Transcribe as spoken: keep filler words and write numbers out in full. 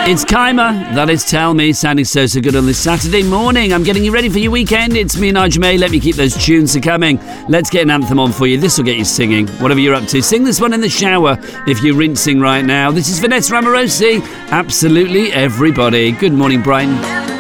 It's Kaima, that is Tell Me, sounding so, so good on this Saturday morning. I'm getting you ready for your weekend. It's me, Nigel May. Let me keep those tunes coming. Let's get an anthem on for you. This will get you singing, whatever you're up to. Sing this one in the shower if you're rinsing right now. This is Vanessa Amorosi. Absolutely everybody. Good morning, Brighton.